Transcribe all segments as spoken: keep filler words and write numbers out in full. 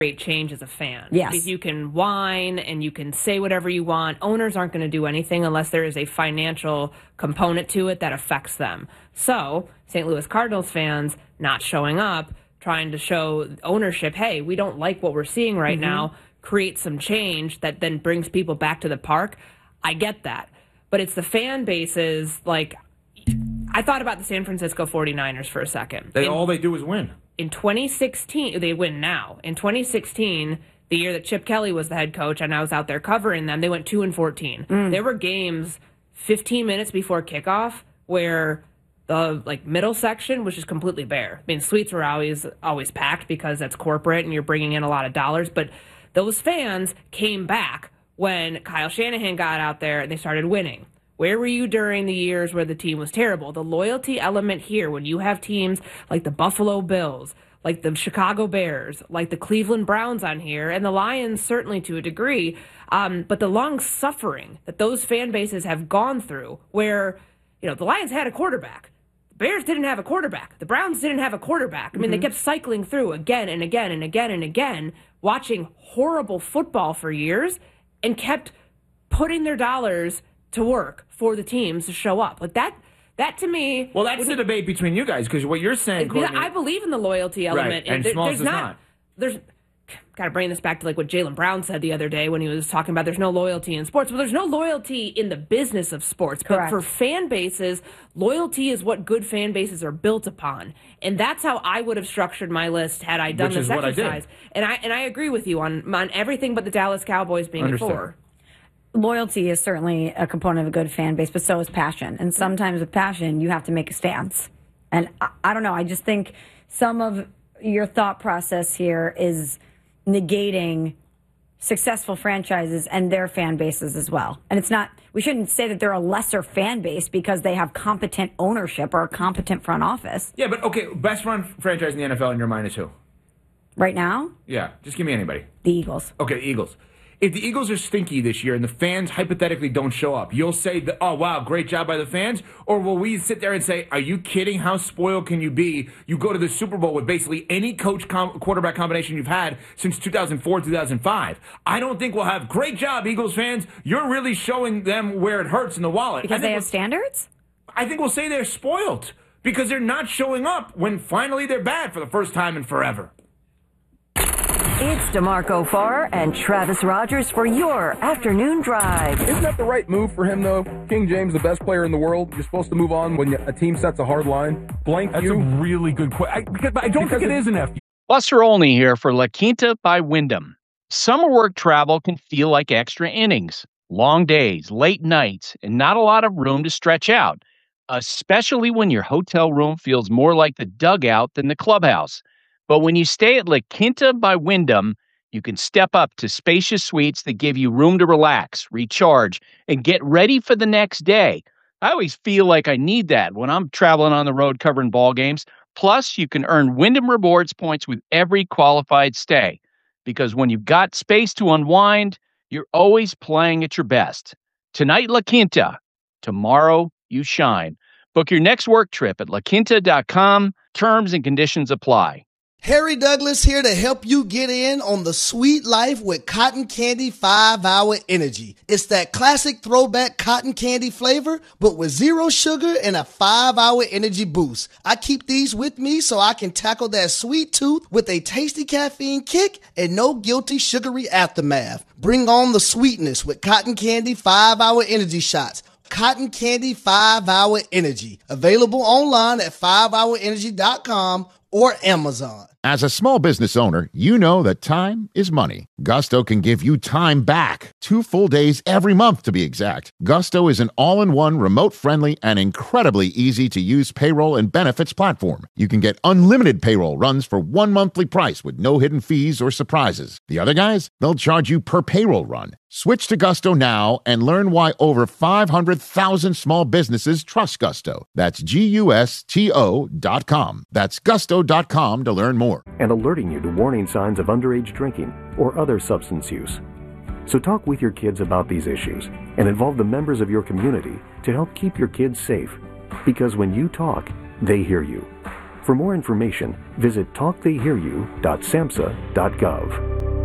create change as a fan. Yes. Because you can whine and you can say whatever you want. Owners aren't going to do anything unless there is a financial component to it that affects them. So Saint Louis Cardinals fans not showing up, trying to show ownership, hey, we don't like what we're seeing right mm-hmm. now, create some change that then brings people back to the park. I get that. But it's the fan bases, like, I thought about the San Francisco forty-niners for a second. They, in, all they do is win. In twenty sixteen, they win now. In twenty sixteen, the year that Chip Kelly was the head coach and I was out there covering them, they went two and fourteen. Mm. There were games fifteen minutes before kickoff where the like middle section was just completely bare. I mean, suites were always always packed because that's corporate and you're bringing in a lot of dollars. But those fans came back when Kyle Shanahan got out there and they started winning. Where were you during the years where the team was terrible? The loyalty element here, when you have teams like the Buffalo Bills, like the Chicago Bears, like the Cleveland Browns on here, and the Lions certainly to a degree, um, but the long suffering that those fan bases have gone through where, you know, the Lions had a quarterback. The Bears didn't have a quarterback. The Browns didn't have a quarterback. I mean, mm-hmm. they kept cycling through again and again and again and again, watching horrible football for years and kept putting their dollars to work for the teams to show up. Like that, that to me... Well, that's the debate between you guys, because what you're saying, Courtney... I believe in the loyalty element. Right, and there, Smalls there's does not... not. There's... Got to bring this back to like what Jaylen Brown said the other day when he was talking about there's no loyalty in sports. Well, there's no loyalty in the business of sports. Correct. But for fan bases, loyalty is what good fan bases are built upon. And that's how I would have structured my list had I done Which this is what exercise. I did. And I and I agree with you on, on everything but the Dallas Cowboys being Understood. a four. Loyalty is certainly a component of a good fan base, but so is passion. And sometimes with passion, you have to make a stance. And I, I don't know, I just think some of your thought process here is negating successful franchises and their fan bases as well. And it's not, we shouldn't say that they're a lesser fan base because they have competent ownership or a competent front office. Yeah, but okay, best run franchise in the N F L in your mind is who? Right now? Yeah, just give me anybody. The Eagles. Okay, the Eagles. If the Eagles are stinky this year and the fans hypothetically don't show up, you'll say, that, oh, wow, great job by the fans? Or will we sit there and say, are you kidding? How spoiled can you be? You go to the Super Bowl with basically any coach com- quarterback combination you've had since two thousand four, two thousand five. I don't think we'll have, great job, Eagles fans. You're really showing them where it hurts in the wallet. Because they have standards? I think we'll say they're spoiled because they're not showing up when finally they're bad for the first time in forever. It's DeMarco Farr and Travis Rogers for your afternoon drive. Isn't that the right move for him, though? King James, the best player in the world. You're supposed to move on when a team sets a hard line. Blank That's you. a really good question. Because I don't because think it is an F. Buster Olney here for La Quinta by Wyndham. Summer work travel can feel like extra innings. Long days, late nights, and not a lot of room to stretch out, especially when your hotel room feels more like the dugout than the clubhouse. But when you stay at La Quinta by Wyndham, you can step up to spacious suites that give you room to relax, recharge, and get ready for the next day. I always feel like I need that when I'm traveling on the road covering ball games. Plus, you can earn Wyndham Rewards points with every qualified stay. Because when you've got space to unwind, you're always playing at your best. Tonight, La Quinta. Tomorrow, you shine. Book your next work trip at la quinta dot com. Terms and conditions apply. Harry Douglas here to help you get in on the sweet life with Cotton Candy five hour Energy. It's that classic throwback cotton candy flavor, but with zero sugar and a five hour energy boost. I keep these with me so I can tackle that sweet tooth with a tasty caffeine kick and no guilty sugary aftermath. Bring on the sweetness with Cotton Candy five hour Energy shots. Cotton Candy five hour Energy. Available online at five hour energy dot com or Amazon. As a small business owner, you know that time is money. Gusto can give you time back. Two full days every month, to be exact. Gusto is an all-in-one, remote-friendly, and incredibly easy-to-use payroll and benefits platform. You can get unlimited payroll runs for one monthly price with no hidden fees or surprises. The other guys, they'll charge you per payroll run. Switch to Gusto now and learn why over five hundred thousand small businesses trust Gusto. That's G U S T O dot com. That's gusto dot com to learn more. And alerting you to warning signs of underage drinking or other substance use. So talk with your kids about these issues and involve the members of your community to help keep your kids safe. Because when you talk, they hear you. For more information, visit talk they hear you dot samhsa dot gov.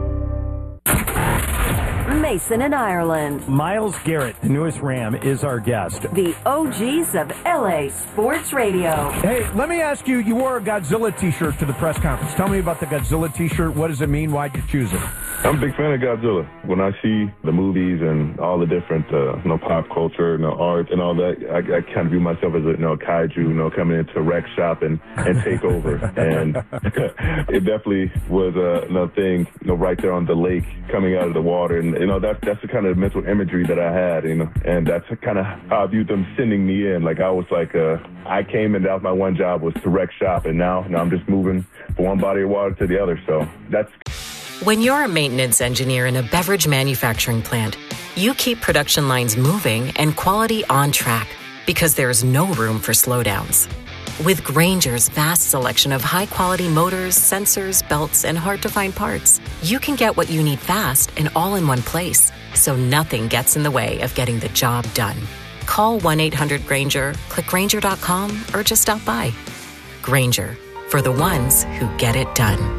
Mason in Ireland. Myles Garrett, the newest Ram, is our guest. The O Gs of L A Sports Radio. Hey, let me ask you, you wore a Godzilla t-shirt to the press conference. Tell me about the Godzilla t-shirt. What does it mean? Why'd you choose it? I'm a big fan of Godzilla. When I see the movies and all the different, uh, you know, pop culture, you know, art and all that, I, I kind of view myself as a, you know, kaiju, you know, coming into a wreck shop and, and take over. And it definitely was uh, another thing, you know, right there on the lake coming out of the water. And, you know, that's, that's the kind of mental imagery that I had, you know, and that's kind of how I viewed them sending me in. Like, I was like, uh, I came and that was my one job was to wreck shop. And now, now I'm just moving from one body of water to the other. So that's... When you're a maintenance engineer in a beverage manufacturing plant, you keep production lines moving and quality on track because there's no room for slowdowns. With Grainger's vast selection of high-quality motors, sensors, belts, and hard-to-find parts, you can get what you need fast and all in one place, so nothing gets in the way of getting the job done. Call one eight hundred Grainger, click Grainger dot com, or just stop by. Grainger, for the ones who get it done.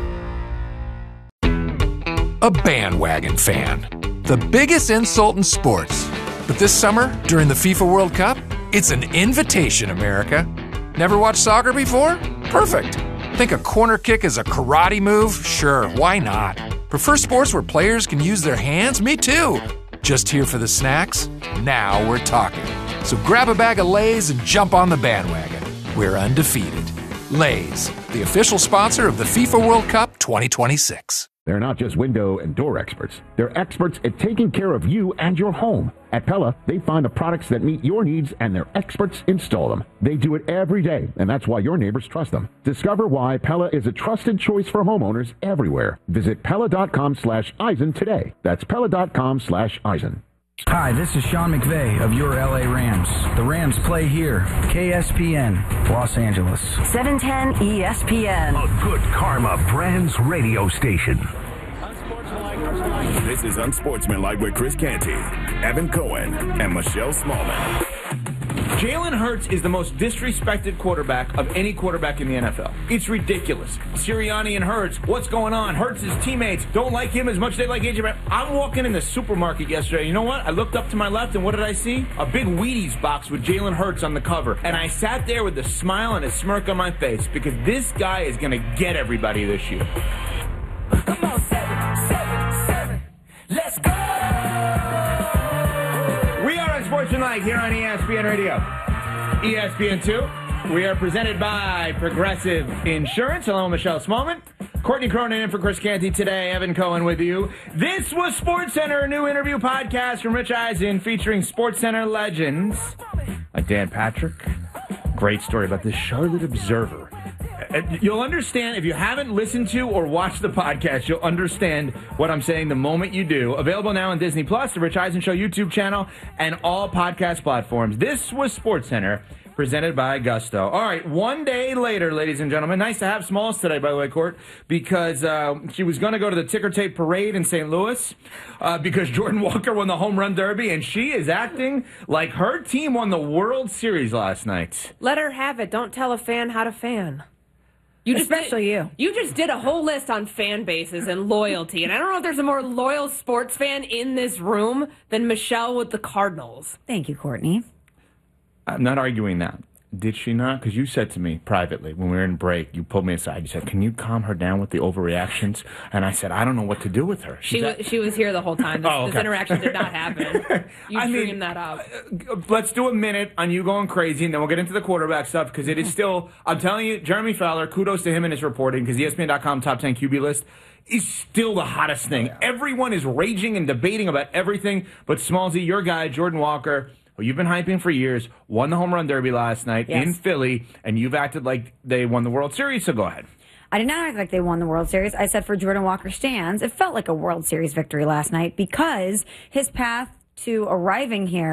A bandwagon fan. The biggest insult in sports. But this summer, during the FIFA World Cup, it's an invitation, America. Never watched soccer before? Perfect. Think a corner kick is a karate move? Sure, why not? Prefer sports where players can use their hands? Me too. Just here for the snacks? Now we're talking. So grab a bag of Lay's and jump on the bandwagon. We're undefeated. Lay's, the official sponsor of the FIFA World Cup twenty twenty-six. They're not just window and door experts. They're experts at taking care of you and your home. At Pella, they find the products that meet your needs and their experts install them. They do it every day, and that's why your neighbors trust them. Discover why Pella is a trusted choice for homeowners everywhere. Visit Pella.com slash Eisen today. That's Pella.com slash Eisen. Hi, this is Sean McVay of your L A Rams. The Rams play here. K S P N, Los Angeles. seven ten E S P N. A good karma brands radio station. This is Unsportsmanlike with Chris Canty, Evan Cohen, and Michelle Smallman. Jalen Hurts is the most disrespected quarterback of any quarterback in the N F L. It's ridiculous. Sirianni and Hurts, what's going on? Hurts' teammates don't like him as much as they like A J Brown. I'm walking in the supermarket yesterday. You know what? I looked up to my left, and what did I see? A big Wheaties box with Jalen Hurts on the cover. And I sat there with a smile and a smirk on my face because this guy is going to get everybody this year. Come on, seven, seven, seven. Let's go! We are Unsportsmanlike here on E S P N Radio. E S P N two. We are presented by Progressive Insurance. Hello, Michelle Smallman. Courtney Cronin in for Chris Canty today. Evan Cohen with you. This was SportsCenter, a new interview podcast from Rich Eisen featuring SportsCenter legends like Dan Patrick. Great story about the Charlotte Observer. You'll understand if you haven't listened to or watched the podcast, you'll understand what I'm saying the moment you do. Available now on Disney Plus, the Rich Eisen Show YouTube channel, and all podcast platforms. This was SportsCenter, presented by Gusto. All right, one day later, ladies and gentlemen. Nice to have Smalls today, by the way, Court, because uh, she was going to go to the ticker tape parade in Saint Louis uh, because Jordan Walker won the home run derby, and she is acting like her team won the World Series last night. Let her have it. Don't tell a fan how to fan. You just Especially did, you. You just did a whole list on fan bases and loyalty. And I don't know if there's a more loyal sports fan in this room than Michelle with the Cardinals. Thank you, Courtney. I'm not arguing that. Did she not? Because you said to me privately when we were in break, you pulled me aside. You said, can you calm her down with the overreactions? And I said, I don't know what to do with her. She was, she was here the whole time. This, oh, okay. this interaction did not happen. You I dreamed mean, that up. Uh, let's do a minute on you going crazy, and then we'll get into the quarterback stuff, because it is still, I'm telling you, Jeremy Fowler, kudos to him and his reporting, because E S P N dot com top ten Q B list is still the hottest thing. Everyone is raging and debating about everything, but Smallsy, your guy, Jordan Walker, who you've been hyping for years, won the home run derby last night yes. in Philly, and you've acted like they won the World Series, so go ahead. I did not act like they won the World Series. I said for Jordan Walker stands, it felt like a World Series victory last night because his path to arriving here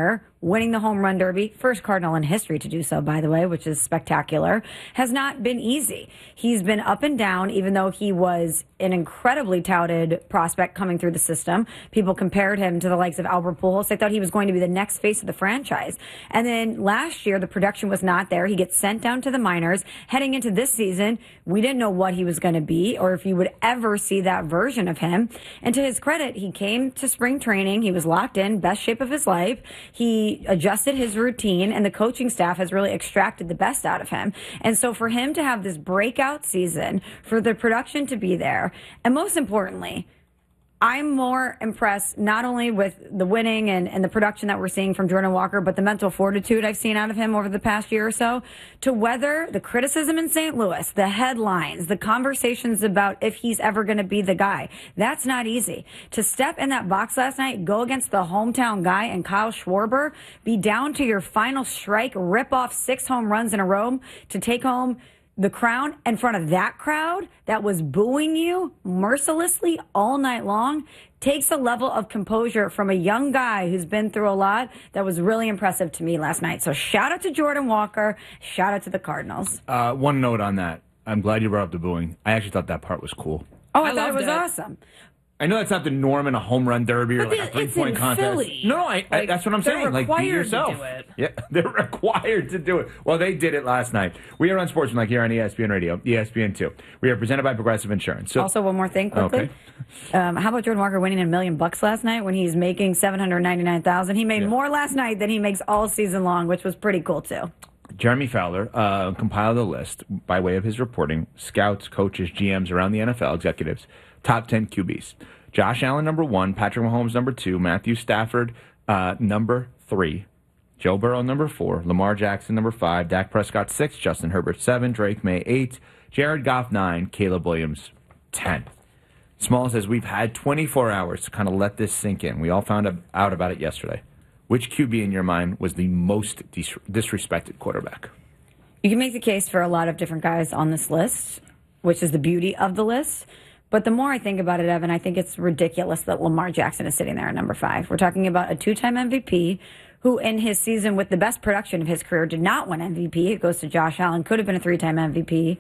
winning the home run derby, first Cardinal in history to do so, by the way, which is spectacular, has not been easy. He's been up and down, even though he was an incredibly touted prospect coming through the system. People compared him to the likes of Albert Pujols. They thought he was going to be the next face of the franchise. And then last year, the production was not there. He gets sent down to the minors. Heading into this season, we didn't know what he was going to be or if you would ever see that version of him. And to his credit, he came to spring training. He was locked in, best shape of his life. He adjusted his routine, and the coaching staff has really extracted the best out of him. And so for him to have this breakout season, for the production to be there, and most importantly, I'm more impressed not only with the winning and, and the production that we're seeing from Jordan Walker, but the mental fortitude I've seen out of him over the past year or so to weather the criticism in Saint Louis, the headlines, the conversations about if he's ever going to be the guy. That's not easy. To step in that box last night, go against the hometown guy and Kyle Schwarber, be down to your final strike, rip off six home runs in a row to take home the crown in front of that crowd that was booing you mercilessly all night long takes a level of composure from a young guy who's been through a lot that was really impressive to me last night. So shout out to Jordan Walker. Shout out to the Cardinals. Uh, one note on that. I'm glad you brought up the booing. I actually thought that part was cool. Oh, I, I thought it was it. awesome. I know that's not the norm in a home run derby or But like a it's three-point in contest. Philly. No, no, I, I, Like, that's what I'm they're saying. Like, be required to yourself. do it. Yeah, they're required to do it. Well, they did it last night. We are on Sportsman here on E S P N Radio, E S P N two. We are presented by Progressive Insurance. So, also, one more thing quickly. Okay. Um, how about Jordan Walker winning a million bucks last night when he's making seven hundred ninety-nine thousand dollars? He made Yeah. more last night than he makes all season long, which was pretty cool, too. Jeremy Fowler uh, compiled a list by way of his reporting, scouts, coaches, G Ms around the N F L, executives, top ten Q Bs. Josh Allen, number one. Patrick Mahomes, number two. Matthew Stafford, uh, number three. Joe Burrow, number four. Lamar Jackson, number five. Dak Prescott, six. Justin Herbert, seven. Drake May, eight. Jared Goff, nine. Caleb Williams, ten. Small says, we've had twenty-four hours to kind of let this sink in. We all found out about it yesterday. Which Q B in your mind was the most dis- disrespected quarterback? You can make the case for a lot of different guys on this list, which is the beauty of the list. But the more I think about it, Evan, I think it's ridiculous that Lamar Jackson is sitting there at number five. We're talking about a two-time M V P who in his season with the best production of his career did not win M V P. It goes to Josh Allen, could have been a three-time M V P,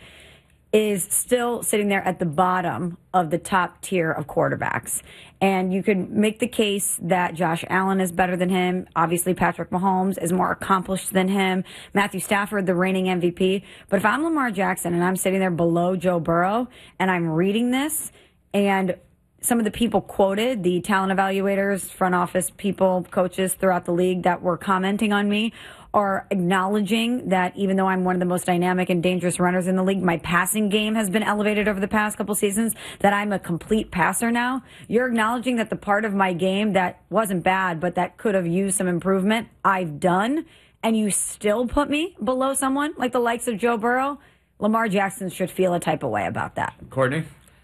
is still sitting there at the bottom of the top tier of quarterbacks. And you could make the case that Josh Allen is better than him. Obviously, Patrick Mahomes is more accomplished than him. Matthew Stafford, the reigning M V P. But if I'm Lamar Jackson and I'm sitting there below Joe Burrow and I'm reading this and some of the people quoted, the talent evaluators, front office people, coaches throughout the league that were commenting on me, are acknowledging that even though I'm one of the most dynamic and dangerous runners in the league, my passing game has been elevated over the past couple seasons, that I'm a complete passer now. You're acknowledging that the part of my game that wasn't bad, but that could have used some improvement, I've done, and you still put me below someone like the likes of Joe Burrow. Lamar Jackson should feel a type of way about that. Courtney?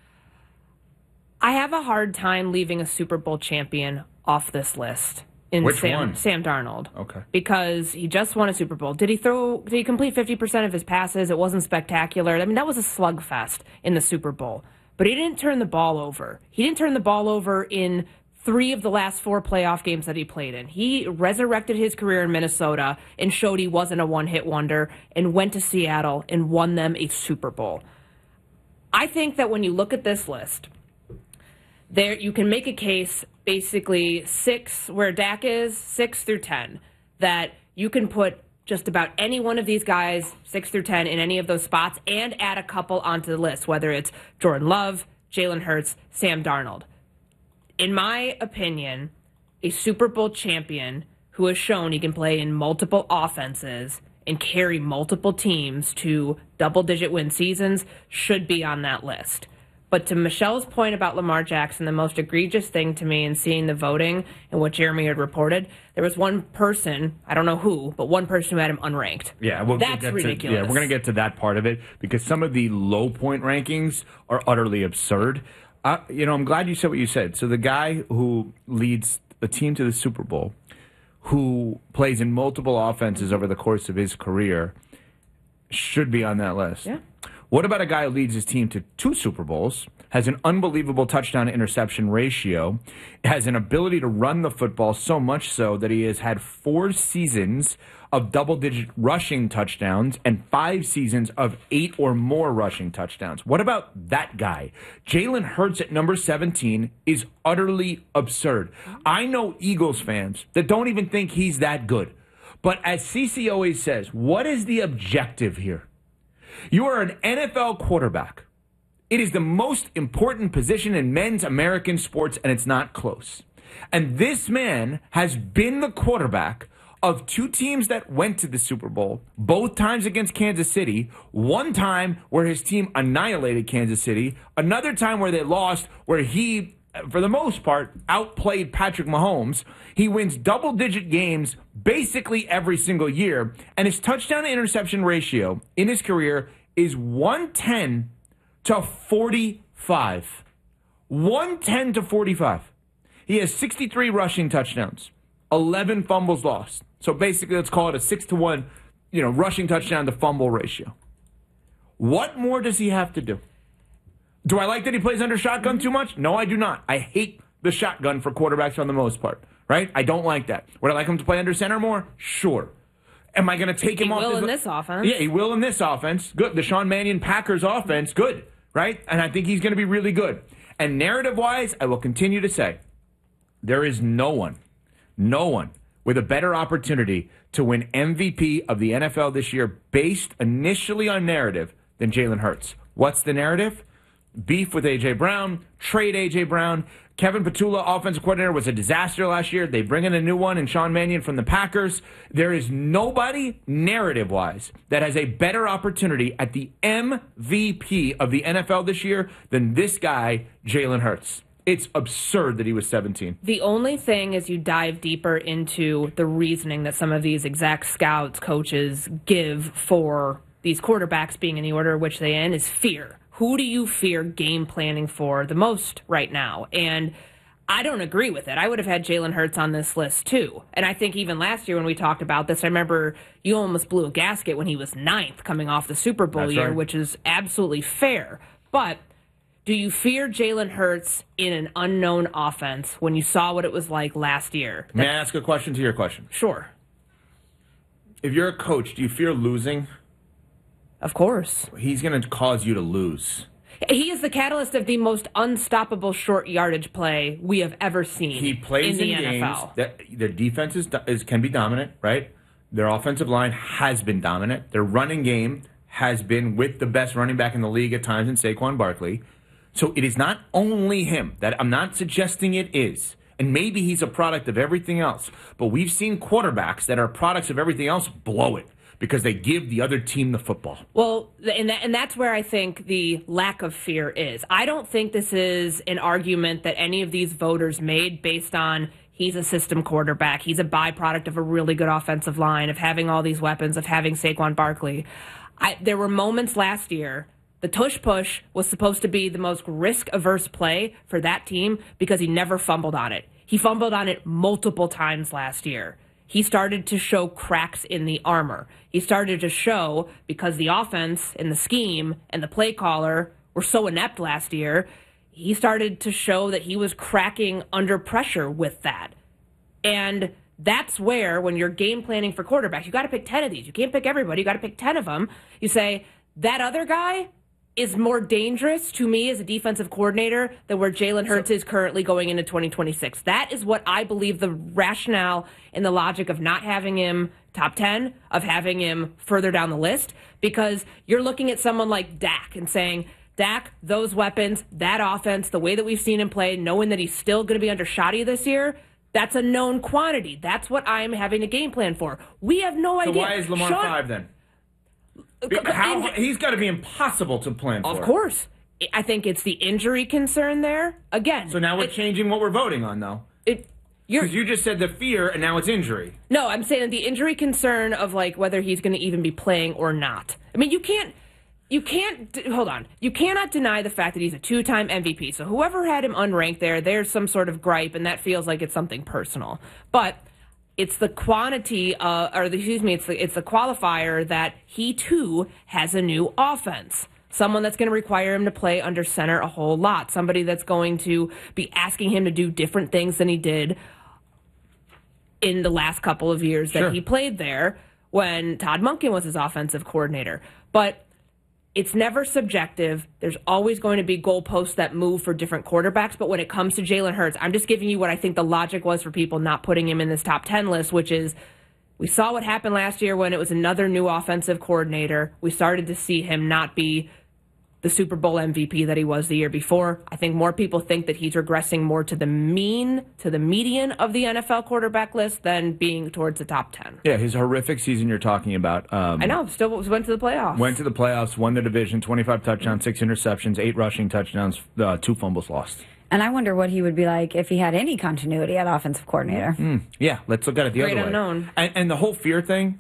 I have a hard time leaving a Super Bowl champion off this list. In Which Sam, one? Sam Darnold. Okay. Because he just won a Super Bowl. Did he throw, did he complete fifty percent of his passes? It wasn't spectacular. I mean, that was a slugfest in the Super Bowl. But he didn't turn the ball over. He didn't turn the ball over in three of the last four playoff games that he played in. He resurrected his career in Minnesota and showed he wasn't a one-hit wonder and went to Seattle and won them a Super Bowl. I think that when you look at this list, there you can make a case basically six, where Dak is, six through ten, that you can put just about any one of these guys, six through ten, in any of those spots and add a couple onto the list, whether it's Jordan Love, Jalen Hurts, Sam Darnold. In my opinion, a Super Bowl champion who has shown he can play in multiple offenses and carry multiple teams to double-digit win seasons should be on that list. But to Michelle's point about Lamar Jackson, the most egregious thing to me in seeing the voting and what Jeremy had reported, there was one person, I don't know who, but one person who had him unranked. Yeah, we'll That's get ridiculous. To, yeah, we're going to get to that part of it because some of the low point rankings are utterly absurd. Uh, you know, I'm glad you said what you said. So the guy who leads a team to the Super Bowl, who plays in multiple offenses over the course of his career, should be on that list. Yeah. What about a guy who leads his team to two Super Bowls, has an unbelievable touchdown-interception ratio, has an ability to run the football so much so that he has had four seasons of double-digit rushing touchdowns and five seasons of eight or more rushing touchdowns. What about that guy? Jalen Hurts at number seventeen is utterly absurd. I know Eagles fans that don't even think he's that good. But as C C always says, what is the objective here? You are an N F L quarterback. It is the most important position in men's American sports, and it's not close. And this man has been the quarterback of two teams that went to the Super Bowl, both times against Kansas City, one time where his team annihilated Kansas City, another time where they lost, where he, for the most part, outplayed Patrick Mahomes. He wins double-digit games basically every single year, and his touchdown-to-interception ratio in his career is one ten to forty-five. one ten to forty-five. He has sixty-three rushing touchdowns, eleven fumbles lost. So basically, let's call it a six to one, you know, rushing touchdown to fumble ratio. What more does he have to do? Do I like that he plays under shotgun too much? No, I do not. I hate the shotgun for quarterbacks on the most part, right? I don't like that. Would I like him to play under center more? Sure. Am I going to take him he off? He will this in this offense. Yeah, he will in this offense. Good. The Sean Mannion Packers offense, good, right? And I think he's going to be really good. And narrative-wise, I will continue to say, there is no one, no one with a better opportunity to win M V P of the N F L this year based initially on narrative than Jalen Hurts. What's the narrative? Beef with A J. Brown, trade A J. Brown. Kevin Petula, offensive coordinator, was a disaster last year. They bring in a new one in Sean Mannion from the Packers. There is nobody, narrative-wise, that has a better opportunity at the M V P of the N F L this year than this guy, Jalen Hurts. It's absurd that he was seventeen. The only thing is you dive deeper into the reasoning that some of these exact scouts, coaches give for these quarterbacks being in the order which they in is fear. Who do you fear game planning for the most right now? And I don't agree with it. I would have had Jalen Hurts on this list too. And I think even last year when we talked about this, I remember you almost blew a gasket when he was ninth coming off the Super Bowl That's year, right. which is absolutely fair. But do you fear Jalen Hurts in an unknown offense when you saw what it was like last year? May I ask a question to your question? Sure. If you're a coach, do you fear losing? Of course. He's going to cause you to lose. He is the catalyst of the most unstoppable short yardage play we have ever seen He plays in the in N F L. games that their defense is, is can be dominant, right? Their offensive line has been dominant. Their running game has been with the best running back in the league at times in Saquon Barkley. So it is not only him. That I'm not suggesting it is. And maybe he's a product of everything else. But we've seen quarterbacks that are products of everything else blow it because they give the other team the football. Well, and, that, and that's where I think the lack of fear is. I don't think this is an argument that any of these voters made based on he's a system quarterback. He's a byproduct of a really good offensive line, of having all these weapons, of having Saquon Barkley. I, there were moments last year. The tush-push was supposed to be the most risk-averse play for that team because he never fumbled on it. He fumbled on it multiple times last year. He started to show cracks in the armor. He started to show, because the offense and the scheme and the play caller were so inept last year, he started to show that he was cracking under pressure with that. And that's where, when you're game planning for quarterbacks, you got to pick ten of these. You can't pick everybody. You got to pick ten of them. You say, that other guy is more dangerous to me as a defensive coordinator than where Jalen Hurts so, is currently going into twenty twenty-six. That is what I believe the rationale and the logic of not having him top ten, of having him further down the list, because you're looking at someone like Dak and saying, Dak, those weapons, that offense, the way that we've seen him play, knowing that he's still going to be under Shoddy this year, that's a known quantity. That's what I'm having a game plan for. We have no so idea. So why is Lamar Sean, five then? How, he's got to be impossible to plan for. Of course. I think it's the injury concern there. Again. So now we're it, changing what we're voting on, though. Because you just said the fear, and now it's injury. No, I'm saying the injury concern of, like, whether he's going to even be playing or not. I mean, you can't, you can't, hold on. You cannot deny the fact that he's a two-time M V P. So whoever had him unranked there, there's some sort of gripe, and that feels like it's something personal. But it's the quantity, uh, or the, excuse me, it's the, it's the qualifier that he, too, has a new offense. someone that's going to require him to play under center a whole lot, somebody that's going to be asking him to do different things than he did in the last couple of years that Sure. he played there when Todd Monken was his offensive coordinator. But it's never subjective. There's always going to be goalposts that move for different quarterbacks. But when it comes to Jalen Hurts, I'm just giving you what I think the logic was for people not putting him in this top ten list, which is we saw what happened last year when it was another new offensive coordinator. We started to see him not be the Super Bowl M V P that he was the year before. I think more people think that he's regressing more to the mean, to the median of the N F L quarterback list than being towards the top ten. Yeah, his horrific season you're talking about. Um, I know, still went to the playoffs. Went to the playoffs, won the division, twenty-five touchdowns, six interceptions, eight rushing touchdowns, uh, two fumbles lost. And I wonder what he would be like if he had any continuity at offensive coordinator. Mm, yeah, let's look at it the Great other way. unknown. And, and the whole fear thing,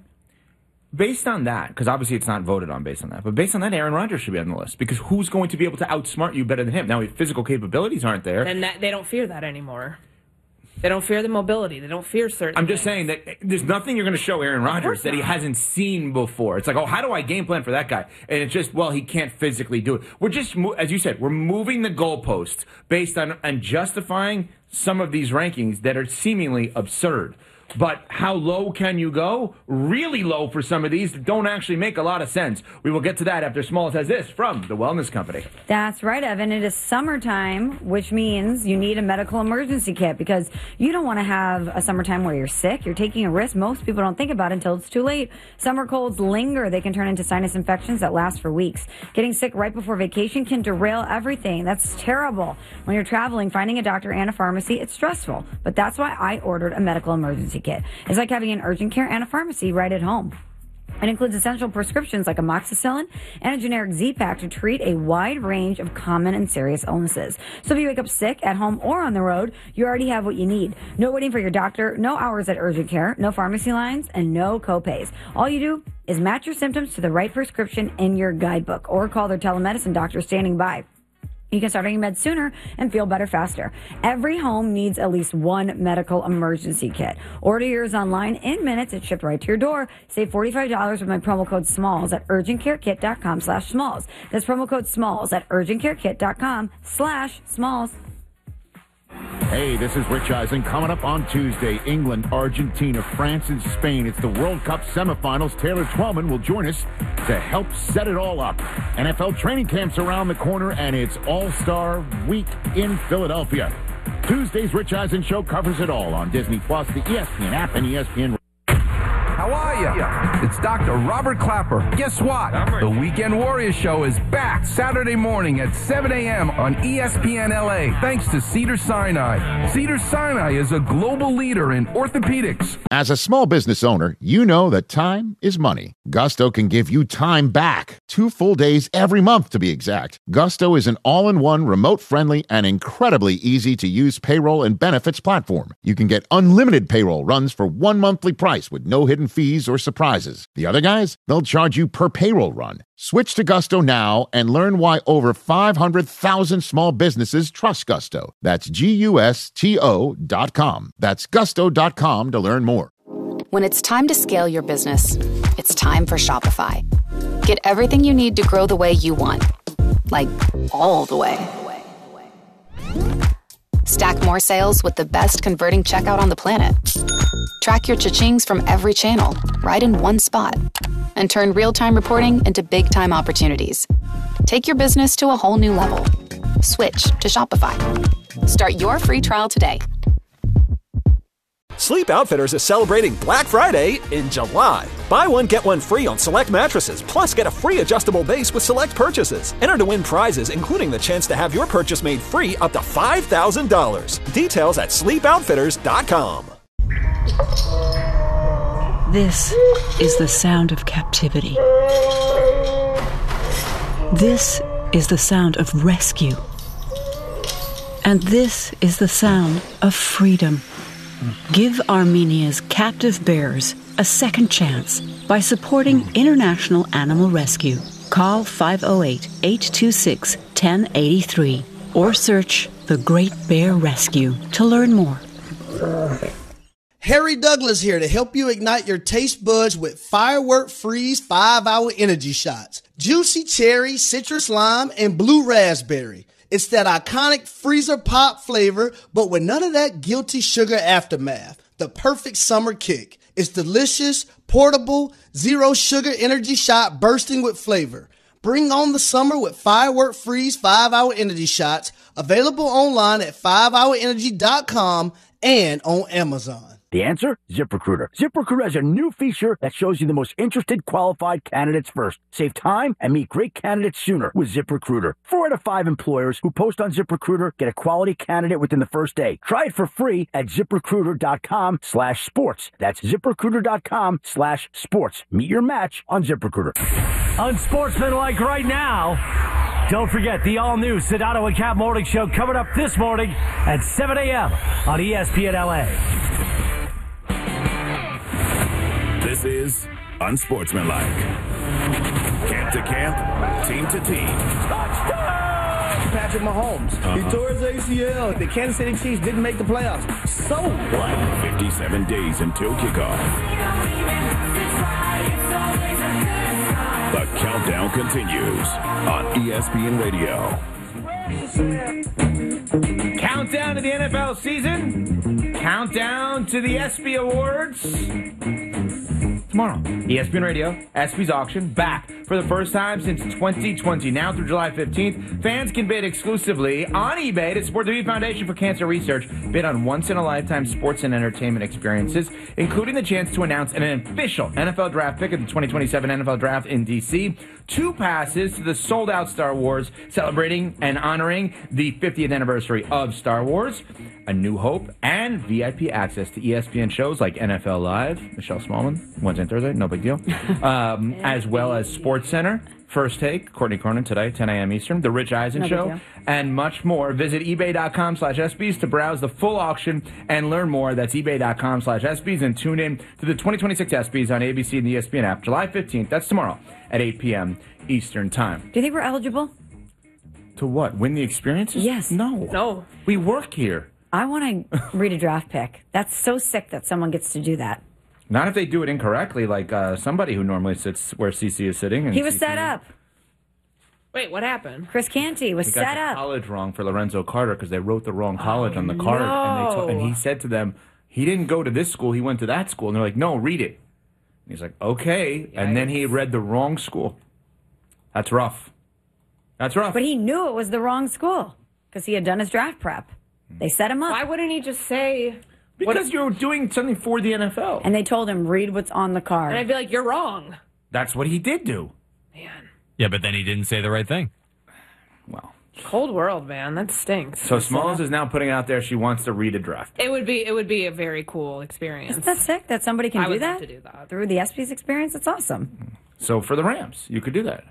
based on that, because obviously it's not voted on based on that, but based on that, Aaron Rodgers should be on the list because who's going to be able to outsmart you better than him? Now, his physical capabilities aren't there. And that, they don't fear that anymore. They don't fear the mobility. They don't fear certain I'm just things. saying that there's nothing you're going to show Aaron Rodgers that he hasn't seen before. It's like, oh, how do I game plan for that guy? And it's just, well, he can't physically do it. We're just, mo- as you said, we're moving the goalposts based on and justifying some of these rankings that are seemingly absurd. But how low can you go? Really low for some of these that don't actually make a lot of sense. We will get to that after Smalls has this from the Wellness Company. That's right, Evan. It is summertime, which means you need a medical emergency kit because you don't want to have a summertime where you're sick. You're taking a risk most people don't think about it until it's too late. Summer colds linger. They can turn into sinus infections that last for weeks. Getting sick right before vacation can derail everything. That's terrible. When you're traveling, finding a doctor and a pharmacy, it's stressful. But that's why I ordered a medical emergency kit. It's like having an urgent care and a pharmacy right at home. It includes essential prescriptions like amoxicillin and a generic Z-Pack to treat a wide range of common and serious illnesses. So if you wake up sick at home or on the road, you already have what you need. No waiting for your doctor, no hours at urgent care, no pharmacy lines, and no copays. All you do is match your symptoms to the right prescription in your guidebook or call their telemedicine doctor standing by. You can start taking meds sooner and feel better faster. Every home needs at least one medical emergency kit. Order yours online in minutes. It's shipped right to your door. Save forty-five dollars with my promo code SMALLS at urgentcarekit.com slash SMALLS. That's promo code SMALLS at urgentcarekit.com slash SMALLS. Hey, this is Rich Eisen. Coming up on Tuesday, England, Argentina, France, and Spain. It's the World Cup semifinals. Taylor Twellman will join us to help set it all up. N F L training camps around the corner, and it's All-Star Week in Philadelphia. Tuesday's Rich Eisen Show covers it all on Disney Plus, the E S P N app, and E S P N. How are you? It's Doctor Robert Clapper. Guess what? The Weekend Warriors Show is back Saturday morning at seven a.m. on E S P N L A, thanks to Cedars-Sinai. Cedars-Sinai is a global leader in orthopedics. As a small business owner, you know that time is money. Gusto can give you time back. Two full days every month, to be exact. Gusto is an all-in-one, remote-friendly, and incredibly easy-to-use payroll and benefits platform. You can get unlimited payroll runs for one monthly price with no hidden fees or surprises. The other guys, they'll charge you per payroll run. Switch to Gusto now and learn why over five hundred thousand small businesses trust Gusto. That's G U S T O dot com. That's gusto dot com to learn more. When it's time to scale your business, it's time for Shopify. Get everything you need to grow the way you want. Like, all the way. Stack more sales with the best converting checkout on the planet. Track your cha-chings from every channel, right in one spot. And turn real-time reporting into big-time opportunities. Take your business to a whole new level. Switch to Shopify. Start your free trial today. Sleep Outfitters is celebrating Black Friday in July. Buy one, get one free on select mattresses, plus get a free adjustable base with select purchases. Enter to win prizes, including the chance to have your purchase made free up to five thousand dollars. Details at sleep outfitters dot com. This is the sound of captivity. This is the sound of rescue. And this is the sound of freedom. Give Armenia's captive bears a second chance by supporting International Animal Rescue. Call five oh eight, eight two six, one oh eight three or search The Great Bear Rescue to learn more. Harry Douglas here to help you ignite your taste buds with Firework Freeze five hour Energy Shots. Juicy cherry, citrus lime, and blue raspberry. It's that iconic freezer pop flavor, but with none of that guilty sugar aftermath. The perfect summer kick. It's delicious, portable, zero sugar energy shot bursting with flavor. Bring on the summer with Firework Freeze five hour Energy Shots. Available online at five hour energy dot com and on Amazon. The answer? ZipRecruiter. ZipRecruiter has a new feature that shows you the most interested qualified candidates first. Save time and meet great candidates sooner with ZipRecruiter. Four out of five employers who post on ZipRecruiter get a quality candidate within the first day. Try it for free at ZipRecruiter.com slash sports. That's ZipRecruiter.com slash sports. Meet your match on ZipRecruiter. Unsportsmanlike right now. Don't forget the all-new Sedano and Cap Morning Show coming up this morning at seven a.m. on E S P N L A. This is Unsportsmanlike. Camp to camp, team to team. Patrick Mahomes. Uh-huh. He tore his A C L. The Kansas City Chiefs didn't make the playoffs. So what? fifty-seven days until kickoff. The countdown continues on E S P N Radio. Countdown to the N F L season. Countdown to the ESPY Awards. Tomorrow, E S P N Radio, ESPY's auction, back for the first time since twenty twenty. Now through July fifteenth, fans can bid exclusively on eBay to support the V Foundation for Cancer Research. Bid on once-in-a-lifetime sports and entertainment experiences, including the chance to announce an official N F L draft pick of the twenty twenty-seven N F L Draft in D C, two passes to the sold-out Star Wars, celebrating and honoring the fiftieth anniversary of Star Wars, A New Hope, and V I P access to E S P N shows like N F L Live, Michelle Smallman, Wednesday and Thursday, no big deal, um, as well as Sports Center, First Take, Courtney Cronin today, ten a.m. Eastern, The Rich Eisen No big Show, deal. and much more. Visit ebay.com slash SBs to browse the full auction and learn more. That's ebay.com slash SBs and tune in to the twenty twenty-six ESPYs on A B C and the E S P N app, July fifteenth. That's tomorrow at eight p.m. Eastern Time. Do you think we're eligible? To what? Win the experiences? Yes. No. No. We work here. I want to read a draft pick. That's so sick that someone gets to do that. Not if they do it incorrectly, like uh, somebody who normally sits where Cece is sitting. And He was Cece set up. Wait, what happened? Chris Canty was He got set the up. college wrong for Lorenzo Carter because they wrote the wrong college on the card. no. And, they told, and he said to them, he didn't go to this school, he went to that school. And they're like, no, read it. And he's like, okay. And then he read the wrong school. That's rough. That's rough. But he knew it was the wrong school because he had done his draft prep. They set him up. Why wouldn't he just say... Because you're doing something for the N F L. And they told him, read what's on the card. And I'd be like, you're wrong. That's what he did do. Yeah, but then he didn't say the right thing. Well, Cold world, man. That stinks. So Smalls is now putting out there she wants to read a draft. It would be it would be a very cool experience. Isn't that sick that somebody can I do would that? love to do that. Through the ESPYs experience? It's awesome. So for the Rams, you could do that.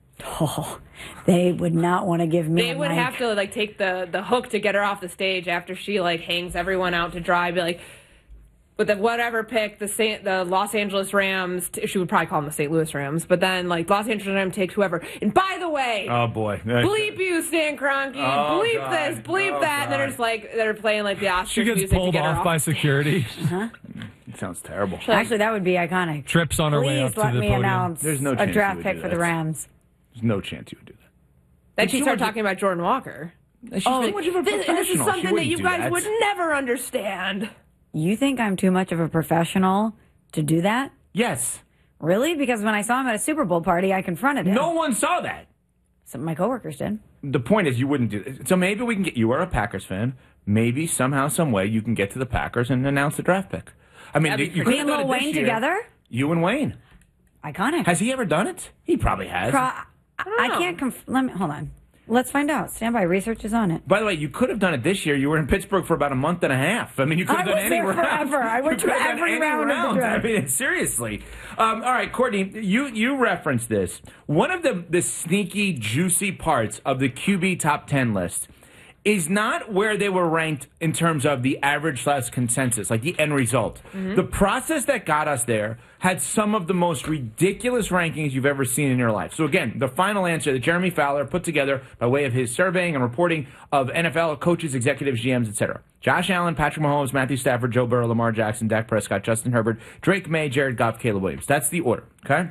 Oh, they would not want to give me They a would mic. have to like take the the hook to get her off the stage after she like hangs everyone out to dry. Be like, with the whatever pick, the Saint, the Los Angeles Rams. T- she would probably call them the Saint Louis Rams, but then like Los Angeles Rams takes whoever. And by the way, Oh boy, bleep you, Stan Kroenke. Oh, bleep God. this, bleep Oh, that. And God. they're just like they're playing like the Oscars She gets music to pulled get her off off by the stage. security. Huh? It sounds terrible. Actually, that would be iconic. Trips on her way Please up to let the me podium. announce There's no a chance draft you would pick do for that. the Rams. There's no chance you would do that. Then And she she started would- talking about Jordan Walker. She's oh, too much of a this, and this is professional. She something that wouldn't you do guys that. would never understand. You think I'm too much of a professional to do that? Yes. Really? Because when I saw him at a Super Bowl party, I confronted him. No one saw that. Some of my coworkers did. The point is, you wouldn't do it. So maybe we can get. You are a Packers fan. Maybe somehow, some way, you can get to the Packers and announce the draft pick. I mean, That'd be you pretty could Me have and done Lil it this Wayne year. together? You and Wayne. Iconic. Has he ever done it? He probably has. Pro- I, I can't conf- let me hold on. Let's find out. Stand by. Research is on it. By the way, you could have done it this year. You were in Pittsburgh for about a month and a half. I mean, you could have I done was any there round. forever. I went You could to have done every any round of the round. draft. I mean, seriously. Um, all right, Courtney, you you referenced this. One of the the sneaky, juicy parts of the Q B top ten list is not where they were ranked in terms of the average slash consensus, like the end result. Mm-hmm. The process that got us there had some of the most ridiculous rankings you've ever seen in your life. So again, the final answer that Jeremy Fowler put together by way of his surveying and reporting of N F L coaches, executives, G Ms, et cetera. Josh Allen, Patrick Mahomes, Matthew Stafford, Joe Burrow, Lamar Jackson, Dak Prescott, Justin Herbert, Drake May, Jared Goff, Caleb Williams. That's the order, okay?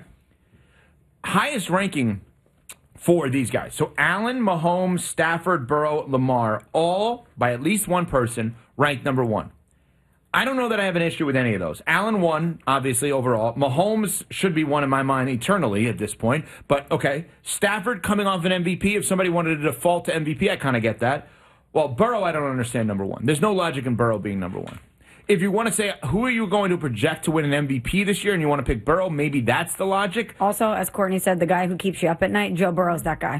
Highest ranking for these guys. So Allen, Mahomes, Stafford, Burrow, Lamar, all by at least one person ranked number one. I don't know that I have an issue with any of those. Allen won, obviously, overall. Mahomes should be one in my mind eternally at this point. But, okay, Stafford coming off an M V P. If somebody wanted to default to M V P, I kind of get that. Well, Burrow, I don't understand number one. There's no logic in Burrow being number one. If you want to say, who are you going to project to win an M V P this year, and you want to pick Burrow, maybe that's the logic. Also, as Courtney said, the guy who keeps you up at night, Joe Burrow's that guy.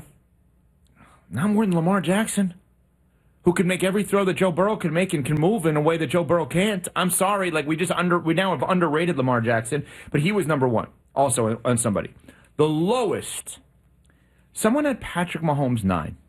Not more than Lamar Jackson, who can make every throw that Joe Burrow can make and can move in a way that Joe Burrow can't. I'm sorry, like we just under we now have underrated Lamar Jackson, but he was number one also on somebody. The lowest, someone had Patrick Mahomes nine.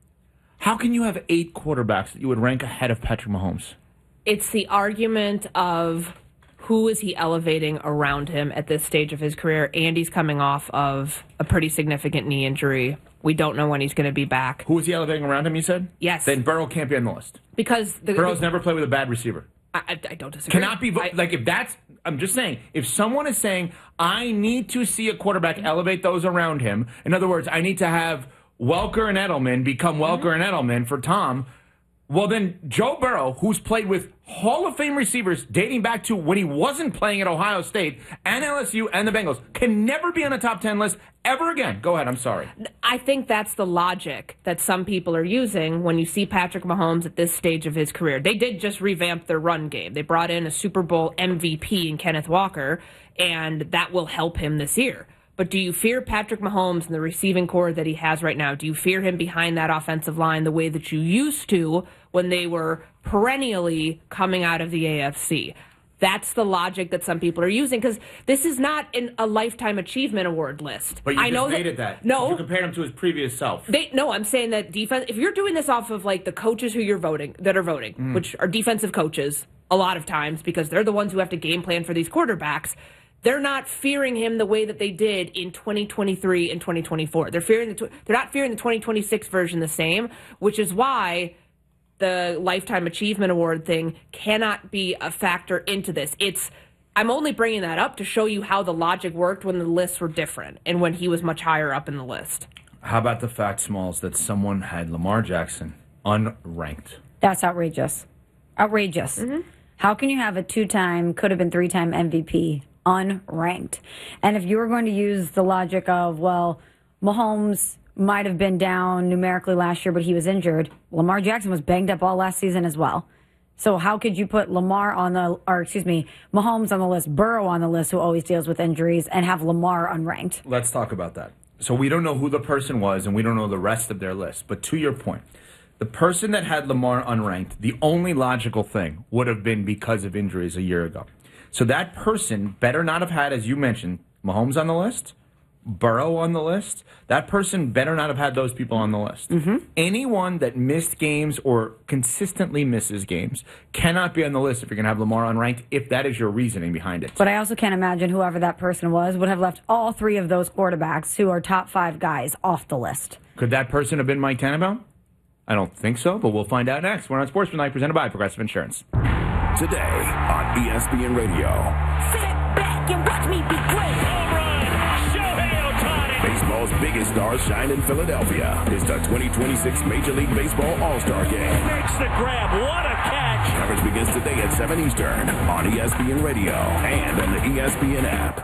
How can you have eight quarterbacks that you would rank ahead of Patrick Mahomes? It's the argument of who is he elevating around him at this stage of his career. Andy's coming off of a pretty significant knee injury. We don't know when he's going to be back. Who is he elevating around him, you said? Yes. Then Burrow can't be on the list. Because the, Burrow's the, never played with a bad receiver. I, I, I don't disagree. Cannot be, vo- I, like if that's, I'm just saying, if someone is saying, I need to see a quarterback elevate those around him, in other words, I need to have Welker and Edelman become Welker mm-hmm. and Edelman for Tom, well, then Joe Burrow, who's played with Hall of Fame receivers dating back to when he wasn't playing at Ohio State and L S U and the Bengals, can never be on a top ten list ever again. Go ahead. I'm sorry. I think that's the logic that some people are using when you see Patrick Mahomes at this stage of his career. They did just revamp their run game. They brought in a Super Bowl M V P in Kenneth Walker, and that will help him this year. But do you fear Patrick Mahomes and the receiving core that he has right now? Do you fear him behind that offensive line the way that you used to when they were perennially coming out of the A F C? That's the logic that some people are using, because this is not in a Lifetime Achievement Award list. But you I just know made that, it that. No. You compared him to his previous self. They, no, I'm saying that defense, if you're doing this off of like the coaches who you're voting, that are voting, mm. which are defensive coaches a lot of times because they're the ones who have to game plan for these quarterbacks, they're not fearing him the way that they did in twenty twenty-three and twenty twenty-four. They're fearing the tw- they're not fearing the twenty twenty-six version the same, which is why the Lifetime Achievement Award thing cannot be a factor into this. It's I'm only bringing that up to show you how the logic worked when the lists were different and when he was much higher up in the list. How about the fact, Smalls, that someone had Lamar Jackson unranked? That's outrageous. Outrageous. Mm-hmm. How can you have a two-time, could have been three-time M V P unranked? And if you were going to use the logic of, well, Mahomes might have been down numerically last year, but he was injured, Lamar Jackson was banged up all last season as well. So how could you put Lamar on the, or excuse me, Mahomes on the list, Burrow on the list, who always deals with injuries, and have Lamar unranked? Let's talk about that. So we don't know who the person was, and we don't know the rest of their list. But to your point, the person that had Lamar unranked, the only logical thing would have been because of injuries a year ago. So that person better not have had, as you mentioned, Mahomes on the list, Burrow on the list. That person better not have had those people on the list. Mm-hmm. Anyone that missed games or consistently misses games cannot be on the list if you're going to have Lamar unranked, if that is your reasoning behind it. But I also can't imagine whoever that person was would have left all three of those quarterbacks who are top five guys off the list. Could that person have been Mike Tannenbaum? I don't think so, but we'll find out next. We're on Sportsmanlike, presented by Progressive Insurance. Today on E S P N Radio. Sit back and watch me be great. All right, Shohei Ohtani. Baseball's biggest stars shine in Philadelphia. It's the twenty twenty-six Major League Baseball All-Star Game. Makes the grab. What a catch. Coverage begins today at seven Eastern on E S P N Radio and on the E S P N app.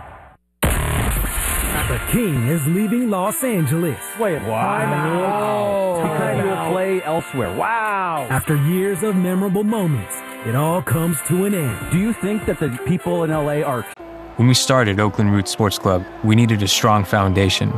The King is leaving Los Angeles. Wait, wow. Because he will play elsewhere. Wow. After years of memorable moments, it all comes to an end. Do you think that the people in L A are... When we started Oakland Roots Sports Club, we needed a strong foundation.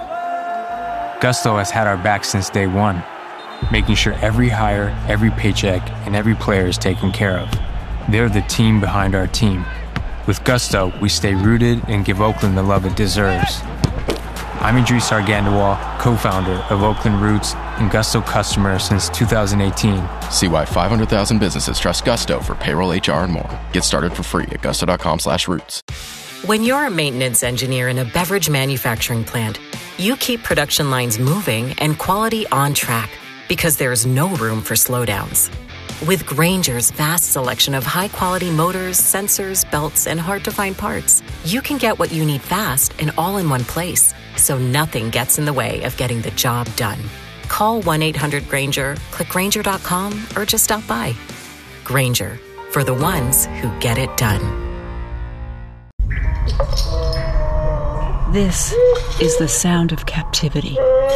Gusto has had our back since day one, making sure every hire, every paycheck, and every player is taken care of. They're the team behind our team. With Gusto, we stay rooted and give Oakland the love it deserves. I'm Idris Argandawal, co-founder of Oakland Roots, and Gusto customer since two thousand eighteen. See why five hundred thousand businesses trust Gusto for payroll, H R, and more. Get started for free at gusto.com slash roots. When you're a maintenance engineer in a beverage manufacturing plant, you keep production lines moving and quality on track because there's no room for slowdowns. With Grainger's vast selection of high-quality motors, sensors, belts, and hard-to-find parts, you can get what you need fast and all in one place, so nothing gets in the way of getting the job done. Call one eight hundred Grainger, click Grainger dot com, or just stop by. Grainger, for the ones who get it done. This is the sound of captivity.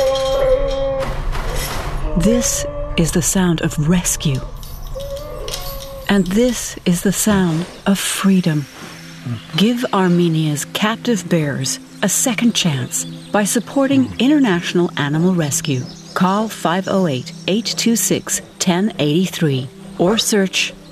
This is the sound of rescue. And this is the sound of freedom. Give Armenia's captive bears a second chance by supporting International Animal Rescue. Call five oh eight, eight two six, one oh eight three or search